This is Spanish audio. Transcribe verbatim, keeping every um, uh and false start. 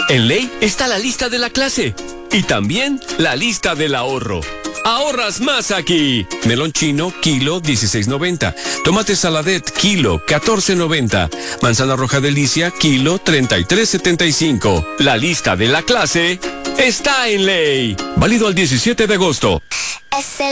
En Ley está la lista de la clase y también la lista del ahorro. Ahorras más aquí. Melón chino, kilo, dieciséis noventa. Tomate saladet, kilo, catorce noventa. Manzana roja delicia, kilo, treinta y tres setenta y cinco. La lista de la clase está en Ley. Válido al diecisiete de agosto.